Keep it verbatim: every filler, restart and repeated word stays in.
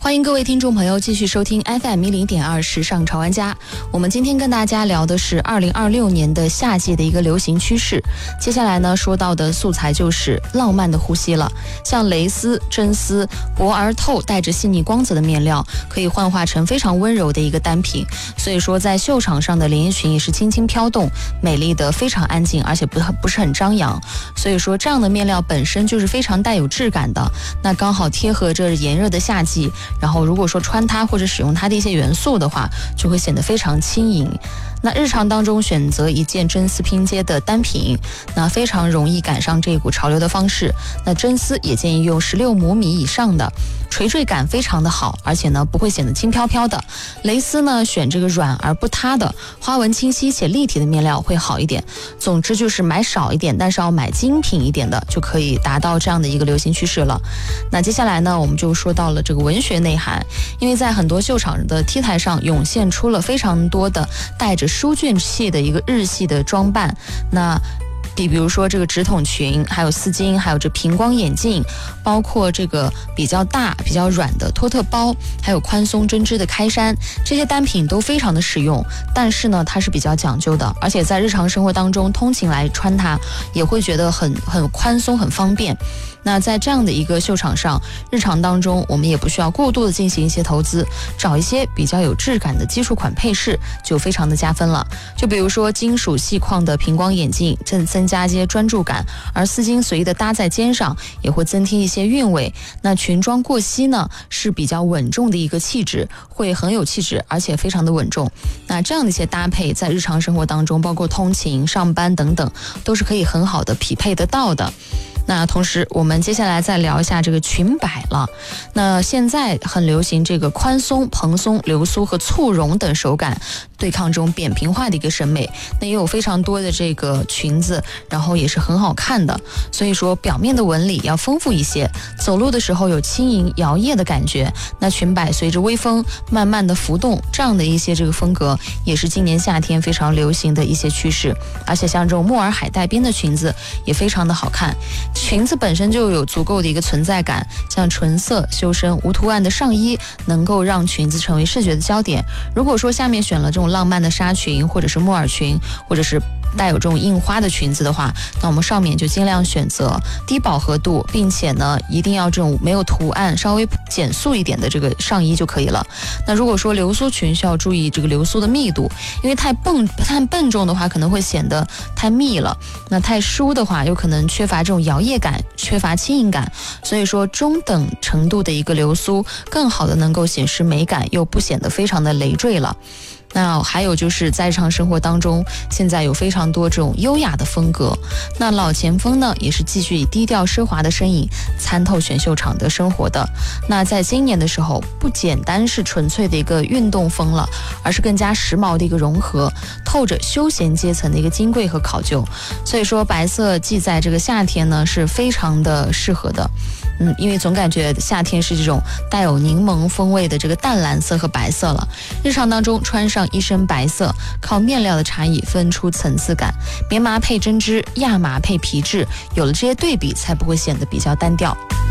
欢迎各位听众朋友继续收听 F M 一零点二时尚潮玩家。我们今天跟大家聊的是二零二六年的夏季的一个流行趋势。接下来呢，说到的素材就是浪漫的呼吸了。像蕾丝、真丝、薄而透、带着细腻光泽的面料，可以幻化成非常温柔的一个单品。所以说，在秀场上的连衣裙也是轻轻飘动，美丽的非常安静，而且不不是很张扬。所以说，这样的面料本身就是非常带有质感的。那刚好贴合着炎热的夏季。然后如果说穿它或者使用它的一些元素的话，就会显得非常轻盈。那日常当中选择一件真丝拼接的单品，那非常容易赶上这股潮流的方式。那真丝也建议用十六厘米以上的，垂坠感非常的好，而且呢不会显得轻飘飘的。蕾丝呢选这个软而不塌的，花纹清晰且立体的面料会好一点。总之就是买少一点，但是要买精品一点的，就可以达到这样的一个流行趋势了。那接下来呢，我们就说到了这个文学内涵，因为在很多秀场的 T 台上涌现出了非常多的带着书卷气的一个日系的装扮。那比比如说这个直筒裙，还有丝巾，还有这平光眼镜，包括这个比较大比较软的托特包，还有宽松针织的开衫，这些单品都非常的实用，但是呢它是比较讲究的，而且在日常生活当中通勤来穿它也会觉得很很宽松很方便。那在这样的一个秀场上，日常当中我们也不需要过度的进行一些投资，找一些比较有质感的基础款配饰就非常的加分了。就比如说金属细框的平光眼镜，增增加一些专注感，而丝巾随意的搭在肩上也会增添一些韵味。那裙装过膝呢是比较稳重的一个气质，会很有气质，而且非常的稳重。那这样的一些搭配在日常生活当中，包括通勤、上班等等，都是可以很好的匹配得到的。那同时我们接下来再聊一下这个裙摆了。那现在很流行这个宽松、蓬松、流苏和簇绒等手感，对抗这种扁平化的一个审美。那也有非常多的这个裙子，然后也是很好看的，所以说表面的纹理要丰富一些，走路的时候有轻盈摇曳的感觉。那裙摆随着微风慢慢的浮动，这样的一些这个风格也是今年夏天非常流行的一些趋势。而且像这种木耳海带边的裙子也非常的好看，裙子本身就有足够的一个存在感，像纯色修身无图案的上衣能够让裙子成为视觉的焦点。如果说下面选了这种浪漫的纱裙，或者是木耳裙，或者是带有这种印花的裙子的话，那我们上面就尽量选择低饱和度，并且呢一定要这种没有图案稍微减素一点的这个上衣就可以了。那如果说流苏裙，需要注意这个流苏的密度，因为太笨太笨重的话可能会显得太密了，那太疏的话有可能缺乏这种摇曳感，缺乏轻盈感。所以说中等程度的一个流苏更好的能够显示美感，又不显得非常的累赘了。那还有就是在日常生活当中，现在有非常多这种优雅的风格。那老前锋呢，也是继续以低调奢华的身影参透选秀场的生活的。那在今年的时候，不简单是纯粹的一个运动风了，而是更加时髦的一个融合，透着休闲阶层的一个金贵和考究。所以说白色系在这个夏天呢是非常的适合的。嗯，因为总感觉夏天是这种带有柠檬风味的这个淡蓝色和白色了。日常当中穿上一身白色，靠面料的差异分出层次感，棉麻配针织，亚麻配皮质，有了这些对比才不会显得比较单调。